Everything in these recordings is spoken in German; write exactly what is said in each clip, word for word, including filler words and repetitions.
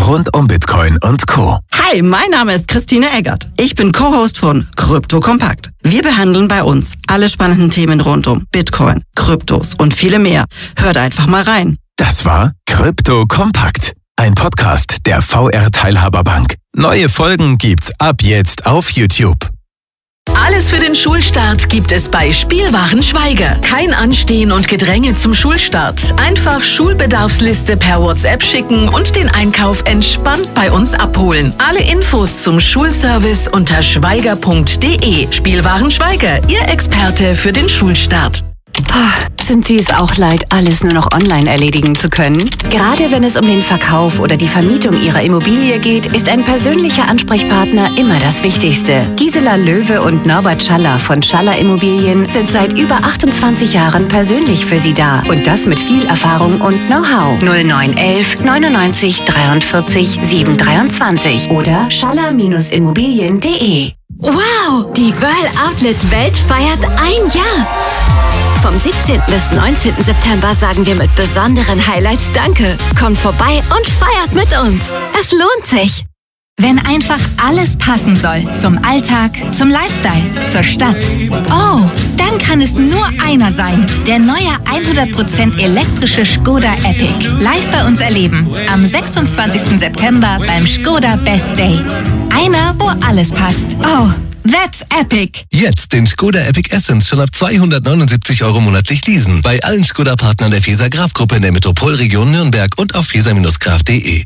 rund um Bitcoin und Co. Hi, mein Name ist Christine Eggert. Ich bin Co-Host von Krypto Kompakt. Wir behandeln bei uns alle spannenden Themen rund um Bitcoin, Kryptos und viele mehr. Hört einfach mal rein. Das war Krypto Kompakt, ein Podcast der V R Teilhaberbank. Neue Folgen gibt's ab jetzt auf YouTube. Alles für den Schulstart gibt es bei Spielwaren Schweiger. Kein Anstehen und Gedränge zum Schulstart. Einfach Schulbedarfsliste per WhatsApp schicken und den Einkauf entspannt bei uns abholen. Alle Infos zum Schulservice unter schweiger punkt de. Spielwaren Schweiger, Ihr Experte für den Schulstart. Sind Sie es auch leid, alles nur noch online erledigen zu können? Gerade wenn es um den Verkauf oder die Vermietung Ihrer Immobilie geht, ist ein persönlicher Ansprechpartner immer das Wichtigste. Gisela Löwe und Norbert Schaller von Schaller Immobilien sind seit über achtundzwanzig Jahren persönlich für Sie da. Und das mit viel Erfahrung und Know-how. null neun elf neunundneunzig dreiundvierzig sieben dreiundzwanzig oder schaller immobilien punkt de. Wow, die Wöhrl Outlet Welt feiert ein Jahr. Vom siebzehnten bis neunzehnten September sagen wir mit besonderen Highlights Danke. Kommt vorbei und feiert mit uns. Es lohnt sich. Wenn einfach alles passen soll. Zum Alltag, zum Lifestyle, zur Stadt. Oh, dann kann es nur einer sein. Der neue hundert Prozent elektrische Skoda Epic. Live bei uns erleben. Am sechsundzwanzigsten September beim Skoda Best Day. Einer, wo alles passt. Oh, that's epic. Jetzt den Skoda Epic Essence schon ab zweihundertneunundsiebzig Euro monatlich leasen. Bei allen Skoda-Partnern der Feser-Graf-Gruppe in der Metropolregion Nürnberg und auf feser graf punkt de.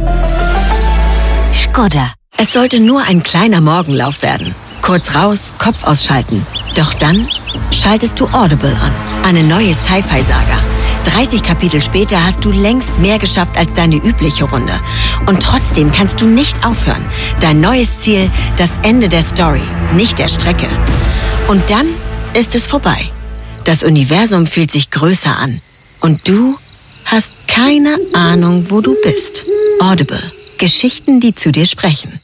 Skoda. Es sollte nur ein kleiner Morgenlauf werden. Kurz raus, Kopf ausschalten. Doch dann schaltest du Audible an. Eine neue Sci-Fi-Saga. dreißig Kapitel später hast du längst mehr geschafft als deine übliche Runde. Und trotzdem kannst du nicht aufhören. Dein neues Ziel, das Ende der Story, nicht der Strecke. Und dann ist es vorbei. Das Universum fühlt sich größer an. Und du hast keine Ahnung, wo du bist. Audible. Geschichten, die zu dir sprechen.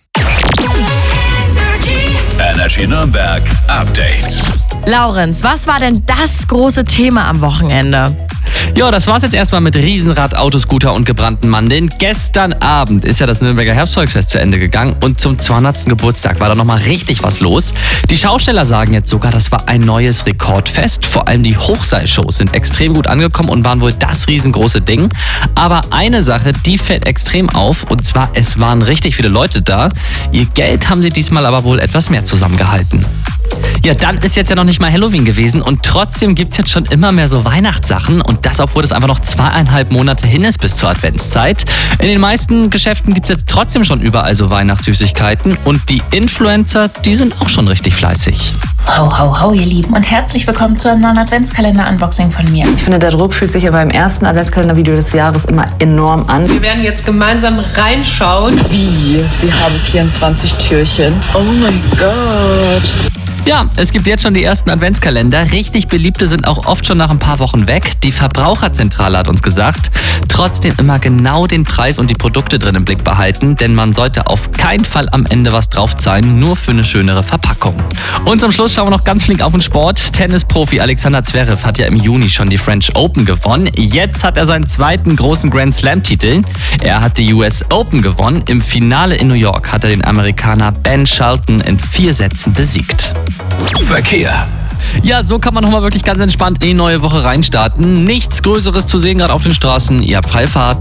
Energy Nürnberg Update. Laurenz, was war denn das große Thema am Wochenende? Ja, das war's jetzt erstmal mit Riesenrad, Autoscooter und gebrannten Mandeln. Gestern Abend ist ja das Nürnberger Herbstvolksfest zu Ende gegangen und zum zweihundertsten Geburtstag war da nochmal richtig was los. Die Schausteller sagen jetzt sogar, das war ein neues Rekordfest. Vor allem die Hochseilshows sind extrem gut angekommen und waren wohl das riesengroße Ding. Aber eine Sache, die fällt extrem auf, und zwar, es waren richtig viele Leute da. Ihr Geld haben sie diesmal aber wohl etwas mehr zusammengehalten. Ja, dann ist jetzt ja noch nicht mal Halloween gewesen und trotzdem gibt's jetzt schon immer mehr so Weihnachtssachen, und das, obwohl es einfach noch zweieinhalb Monate hin ist bis zur Adventszeit. In den meisten Geschäften gibt's jetzt trotzdem schon überall so Weihnachtssüßigkeiten, und die Influencer, die sind auch schon richtig fleißig. Ho, ho, ho, ihr Lieben, und herzlich willkommen zu einem neuen Adventskalender-Unboxing von mir. Ich finde, der Druck fühlt sich ja beim ersten Adventskalender-Video des Jahres immer enorm an. Wir werden jetzt gemeinsam reinschauen. Wie? Wir haben vierundzwanzig Türchen. Oh mein Gott. Ja, es gibt jetzt schon die ersten Adventskalender. Richtig beliebte sind auch oft schon nach ein paar Wochen weg. Die Verbraucherzentrale hat uns gesagt, trotzdem immer genau den Preis und die Produkte drin im Blick behalten, denn man sollte auf keinen Fall am Ende was draufzahlen, nur für eine schönere Verpackung. Und zum Schluss schauen wir noch ganz flink auf den Sport. Tennisprofi Alexander Zverev hat ja im Juni schon die French Open gewonnen. Jetzt hat er seinen zweiten großen Grand Slam-Titel. Er hat die U S Open gewonnen. Im Finale in New York hat er den Amerikaner Ben Shelton in vier Sätzen besiegt. Verkehr. Ja, so kann man nochmal wirklich ganz entspannt in die neue Woche reinstarten. Nichts Größeres zu sehen gerade auf den Straßen. Ihr habt freie Fahrt.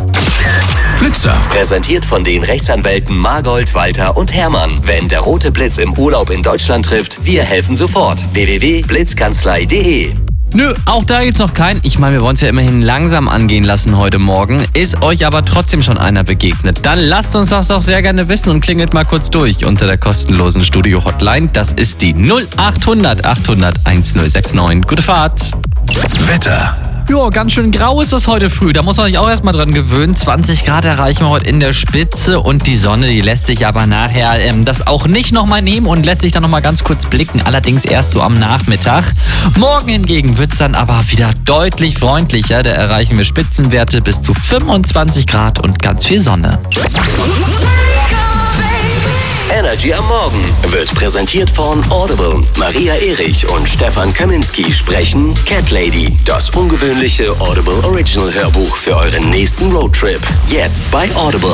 Blitzer. Präsentiert von den Rechtsanwälten Margold, Walter und Hermann. Wenn der rote Blitz im Urlaub in Deutschland trifft, wir helfen sofort. w w w punkt blitzkanzlei punkt de. Nö, auch da gibt's noch keinen. Ich meine, wir wollen es ja immerhin langsam angehen lassen heute Morgen. Ist euch aber trotzdem schon einer begegnet? Dann lasst uns das auch sehr gerne wissen und klingelt mal kurz durch unter der kostenlosen Studio-Hotline. Das ist die null achthundert achthundert1069. Gute Fahrt. Wetter. Ja, ganz schön grau ist das heute früh. Da muss man sich auch erstmal dran gewöhnen. zwanzig Grad erreichen wir heute in der Spitze, und die Sonne, die lässt sich aber nachher ähm, das auch nicht nochmal nehmen und lässt sich dann nochmal ganz kurz blicken. Allerdings erst so am Nachmittag. Morgen hingegen wird es dann aber wieder deutlich freundlicher. Da erreichen wir Spitzenwerte bis zu fünfundzwanzig Grad und ganz viel Sonne. Energy am Morgen wird präsentiert von Audible. Maria Erich und Stefan Kaminski sprechen Cat Lady, das ungewöhnliche Audible Original Hörbuch für euren nächsten Roadtrip. Jetzt bei Audible.